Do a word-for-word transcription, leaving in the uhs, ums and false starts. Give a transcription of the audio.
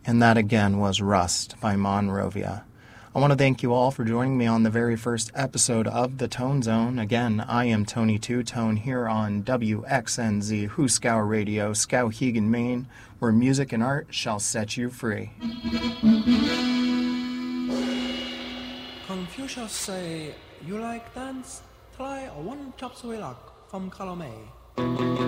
And that again was Rust by Monrovia. I want to thank you all for joining me on the very first episode of The Tone Zone. Again, I am Tony Two Tone here on W X N Z Hooskow Radio, Skowhegan, Maine, where music and art shall set you free. Confucius say, you like dance? Try one chop suey luck from Column A.